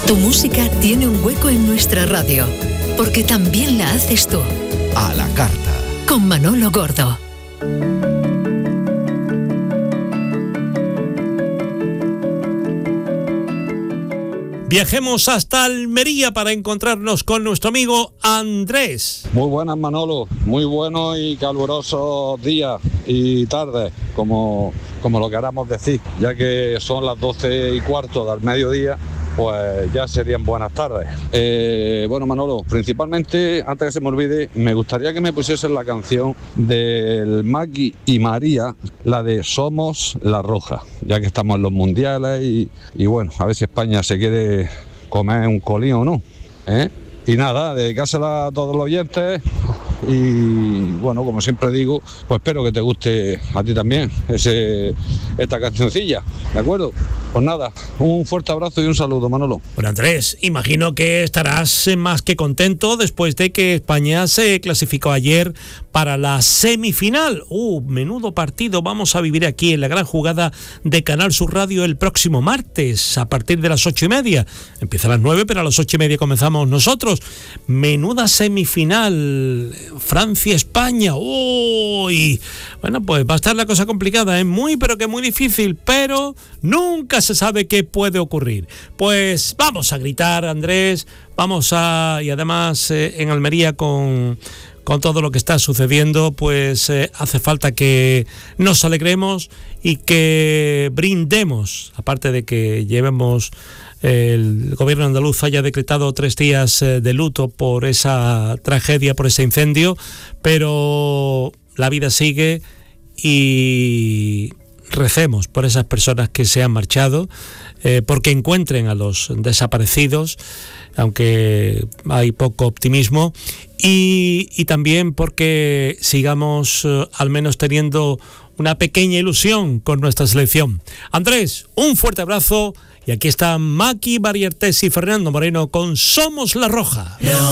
Tu música tiene un hueco en nuestra radio, porque también la haces tú. A la carta. Con Manolo Gordo. Viajemos hasta Almería para encontrarnos con nuestro amigo Andrés. Muy buenas, Manolo. Muy buenos y calurosos días y tardes, como lo queramos decir, ya que son las 12:15 del mediodía. Pues ya serían buenas tardes. Bueno, Manolo, principalmente, antes que se me olvide, me gustaría que me pusiesen la canción del Maki y María, la de Somos la Roja, ya que estamos en los mundiales y bueno, a ver si España se quiere comer un colín o no, ¿eh? Y nada, dedicársela a todos los oyentes. Y bueno, como siempre digo, pues espero que te guste a ti también esta cancioncilla, ¿de acuerdo? Pues nada, un fuerte abrazo y un saludo, Manolo. Bueno, Andrés, imagino que estarás más que contento después de que España se clasificó ayer para la semifinal. Menudo partido vamos a vivir aquí en la gran jugada de Canal Sur Radio el próximo martes a partir de las 8:30. Empieza a las 9, pero a las 8:30 comenzamos nosotros. Menuda semifinal, Francia-España. Bueno, pues va a estar la cosa complicada, ¿eh? Muy, pero que muy difícil, pero nunca se sabe qué puede ocurrir. Pues vamos a gritar, Andrés, y además en Almería con todo lo que está sucediendo, pues hace falta que nos alegremos y que brindemos, aparte de que llevemos, el gobierno andaluz haya decretado 3 días de luto por esa tragedia, por ese incendio, pero la vida sigue y recemos por esas personas que se han marchado, porque encuentren a los desaparecidos, aunque hay poco optimismo, y también porque sigamos al menos teniendo una pequeña ilusión con nuestra selección. Andrés, un fuerte abrazo, y aquí están Maki Bariertes y Fernando Moreno con Somos la Roja.